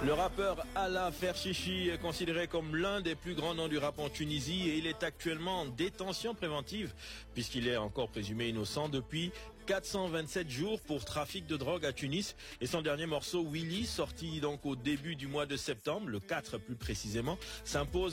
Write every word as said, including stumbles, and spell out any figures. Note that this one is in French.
Le rappeur Alla Ferchichi est considéré comme l'un des plus grands noms du rap en Tunisie et il est actuellement en détention préventive puisqu'il est encore présumé innocent depuis quatre cent vingt-sept jours pour trafic de drogue à Tunis. Et son dernier morceau, Willy, sorti donc au début du mois de septembre, le quatre plus précisément, s'impose